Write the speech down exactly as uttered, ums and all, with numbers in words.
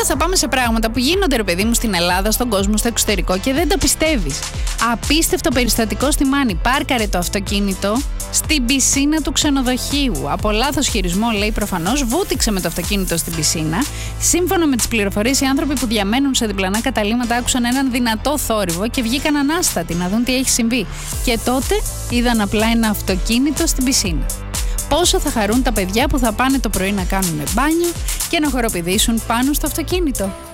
Τώρα θα πάμε σε πράγματα που γίνονται, ρε παιδί μου, στην Ελλάδα, στον κόσμο, στο εξωτερικό και δεν το πιστεύεις. Απίστευτο περιστατικό στη Μάνη. Πάρκαρε το αυτοκίνητο στην πισίνα του ξενοδοχείου. Από λάθος χειρισμό, λέει προφανώς, βούτυξε με το αυτοκίνητο στην πισίνα. Σύμφωνα με τις πληροφορίες, οι άνθρωποι που διαμένουν σε διπλανά καταλύματα άκουσαν έναν δυνατό θόρυβο και βγήκαν ανάστατοι να δουν τι έχει συμβεί. Και τότε είδαν απλά ένα αυτοκίνητο στην πισίνα. Πόσο θα χαρούν τα παιδιά που θα πάνε το πρωί να κάνουν μπάνιο και να χοροπηδήσουν πάνω στο αυτοκίνητο.